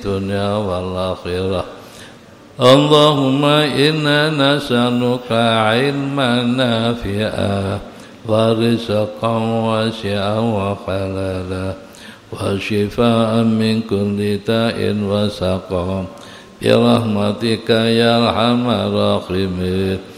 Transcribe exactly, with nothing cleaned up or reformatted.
الدنيا والآخرة. اللهم إنا نسألك علما نافعا ورزقا واسعا وحلالا وشفاء من كل داء وسقام برحمتك يا أرحم الراحمين.